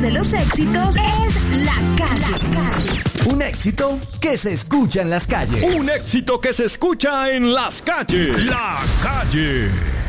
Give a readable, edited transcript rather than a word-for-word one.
de los éxitos es La Calle. Un éxito que se escucha en las calles. Un éxito que se escucha en las calles. La Calle.